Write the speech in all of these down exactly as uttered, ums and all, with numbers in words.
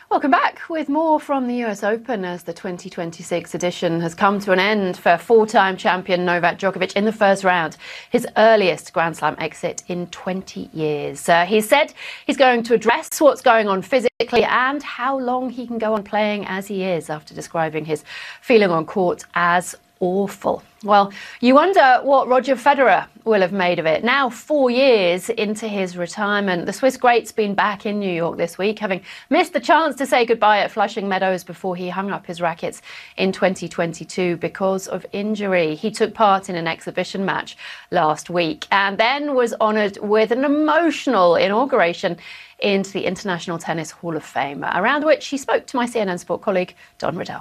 Welcome back with more from the U S Open as the twenty twenty-six edition has come to an end for four-time champion Novak Djokovic in the first round, his earliest Grand Slam exit in twenty years. Uh, he said he's going to address what's going on physically and how long he can go on playing as he is after describing his feeling on court as awful. Well, you wonder what Roger Federer will have made of it. Now, four years into his retirement, the Swiss great's been back in New York this week, having missed the chance to say goodbye at Flushing Meadows before he hung up his rackets in twenty twenty-two because of injury. He took part in an exhibition match last week and then was honoured with an emotional inauguration into the International Tennis Hall of Fame, around which he spoke to my C N N Sport colleague, Don Riddell.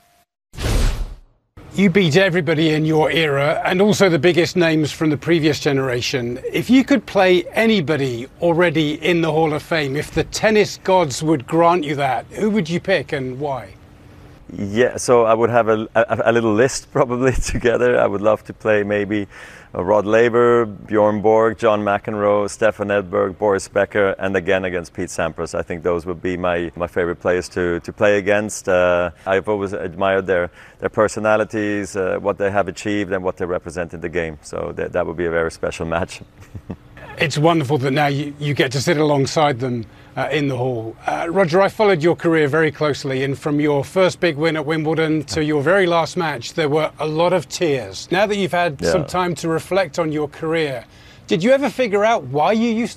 You beat everybody in your era and also the biggest names from the previous generation. If you could play anybody already in the Hall of Fame, if the tennis gods would grant you that, who would you pick and why? Yeah, so I would have a, a, a little list probably together. I would love to play maybe Rod Laver, Bjorn Borg, John McEnroe, Stefan Edberg, Boris Becker, and again against Pete Sampras. I think those would be my, my favorite players to, to play against. Uh, I've always admired their, their personalities, uh, what they have achieved and what they represent in the game. So that, that would be a very special match. It's wonderful that now you, you get to sit alongside them uh, in the hall. Uh, Roger, I followed your career very closely, and from your first big win at Wimbledon to your very last match, there were a lot of tears. Now that you've had yeah. some time to reflect on your career, did you ever figure out why you used